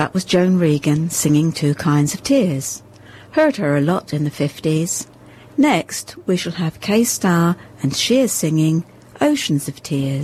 That was Joan Regan singing Two Kinds of Tears. Heard her a lot in the 50s. Next, we shall have Kay Starr and Shears singing Oceans of Tears.